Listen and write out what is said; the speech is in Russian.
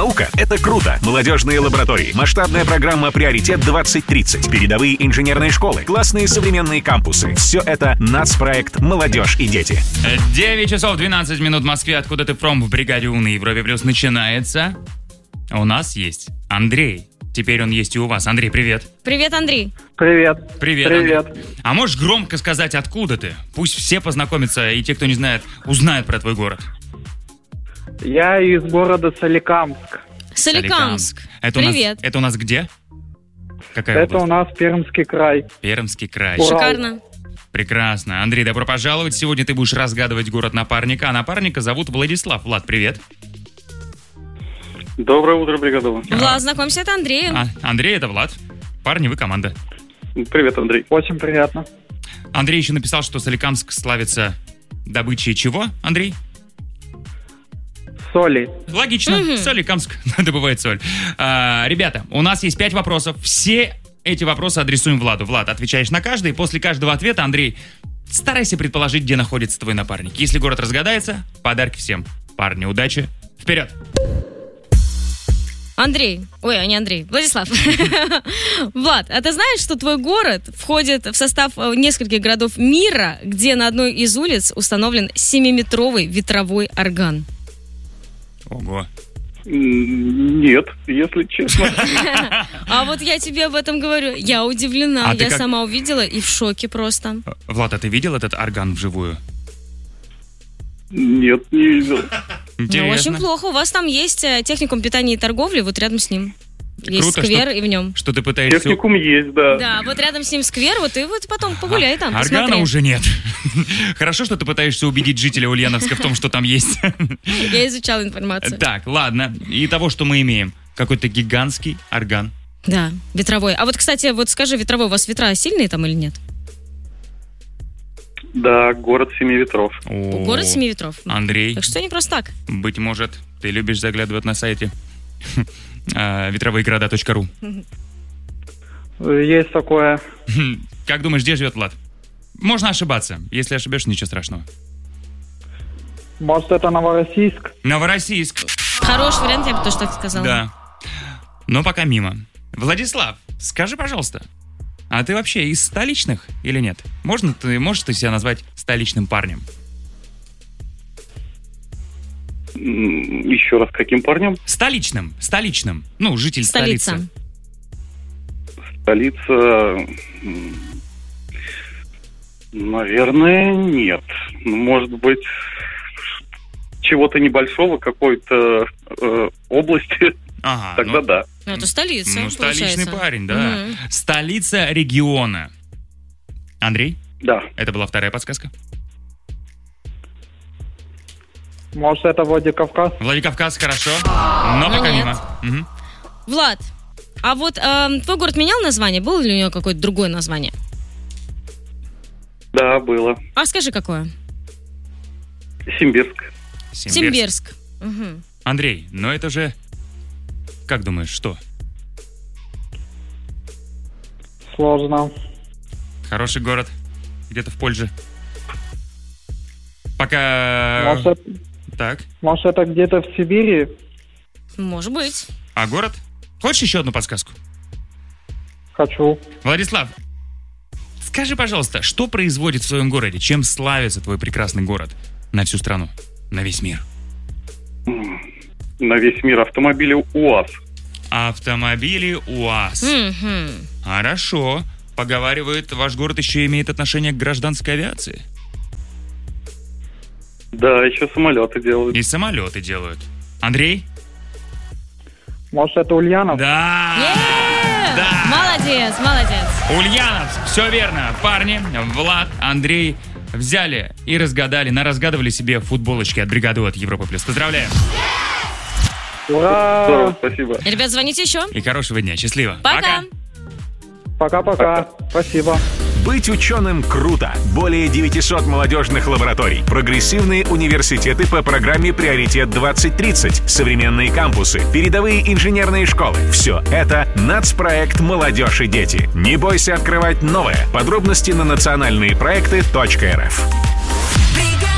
Наука — это круто. Молодежные лаборатории, масштабная программа «Приоритет-2030», передовые инженерные школы, классные современные кампусы. Все это нацпроект «Молодежь и дети». 9 часов 12 минут в Москве. Откуда ты from в бригаде У на Европе Плюс начинается. У нас есть Андрей. Теперь он есть и у вас. Андрей, привет. Привет, Андрей. Привет. Привет. Андрей. А можешь громко сказать, откуда ты? Пусть все познакомятся, и те, кто не знает, узнают про твой город. Я из города Соликамск. Соликамск. Привет. Это у нас где? Какая Это область? у нас Пермский край. Пермский край. Урал. Шикарно. Прекрасно. Андрей, добро пожаловать. Сегодня ты будешь разгадывать город напарника. А напарника зовут Владислав. Влад, привет. Доброе утро, бригада. Влад, знакомься, это Андрей. Андрей, это Влад. Парни, вы команда. Привет, Андрей. Очень приятно. Андрей еще написал, что Соликамск славится добычей чего, Андрей? Соли. Логично. Соликамск добывает соль. Ребята, у нас есть 5 вопросов. Все эти вопросы адресуем Владу. Влад, отвечаешь на каждый. После каждого ответа, Андрей, старайся предположить, где находится твой напарник. Если город разгадается, подарки всем. Парни, удачи. Вперед! Андрей. Ой, не Андрей. Владислав. Влад, а ты знаешь, что твой город входит в состав нескольких городов мира, где на одной из улиц установлен 7-метровый ветровой орган? Ого. Нет, если честно. А вот я тебе об этом говорю. Я удивлена. А ты Я как- сама увидела и в шоке просто. Влад, а ты видел этот орган вживую? Нет, не видел. Ну, очень плохо. У вас там есть техникум питания и торговли, вот рядом с ним. Есть Круто, сквер, и в нем. Что ты пытаешься... Техникум есть, да. Да, вот рядом с ним сквер, вот и вот потом погуляй там, Органа посмотри. уже нет. Хорошо, что ты пытаешься убедить жителя Ульяновска в том, что там есть. Я изучала информацию. Так, ладно. И того, что мы имеем. Какой-то гигантский орган. Да, ветровой. А вот, кстати, вот скажи, ветровой, у вас ветра сильные там или нет? Да, город Семи ветров. Город 7 ветров. Андрей, Так что не просто так. быть может, ты любишь заглядывать на сайте ветровыегорода.ру. Есть такое. Как думаешь, где живет Влад? Можно ошибаться. Если ошибешься, ничего страшного. Может, это Новороссийск? Новороссийск. Хороший вариант, я бы тоже так сказала. Да. Но пока мимо. Владислав, скажи, пожалуйста, а ты вообще из столичных или нет? Можешь ты себя назвать столичным парнем? Еще раз, каким парнем? Столичным. Ну, житель Столица. столицы. Столица... Наверное, нет. Может быть, чего-то небольшого, какой-то области. Ага, Тогда да. Ну, это столица, Ну, столичный получается. парень, да. Мгм. Столица региона. Андрей, Да. это была вторая подсказка. Может, это Владикавказ? Владикавказ, хорошо, но пока нет. мимо. Мгм. Влад, а вот твой город менял название? Было ли у него какое-то другое название? Да, было. А скажи, какое? Симбирск. Симбирск. Мгм. Андрей, но это же... Как думаешь, что? Сложно. Хороший город. Где-то в Польше. Пока... Может, это, Так. может, это где-то в Сибири? Может быть. А город? Хочешь еще одну подсказку? Хочу. Владислав, скажи, пожалуйста, что производит в своем городе? Чем славится твой прекрасный город на всю страну? На весь мир? На весь мир автомобили УАЗ. Автомобили УАЗ. Мгм. Хорошо. Поговаривают, ваш город еще имеет отношение к гражданской авиации. Да, еще самолеты делают. И самолеты делают. Андрей? Может, это Ульянов? Да! Е-е-е! Да! Молодец, молодец. Ульяновск, все верно. Парни, Влад, Андрей взяли и разгадывали себе футболочки от бригады от Европы Плюс. Поздравляем! Ура! Здорово, спасибо. Ребят, звоните еще. И хорошего дня. Счастливо. Пока. Пока-пока. Спасибо. Быть ученым круто. Более 900 молодежных лабораторий. Прогрессивные университеты по программе «Приоритет-2030». Современные кампусы. Передовые инженерные школы. Все это нацпроект «Молодежь и дети». Не бойся открывать новое. Подробности на национальные проекты.рф. Бригада!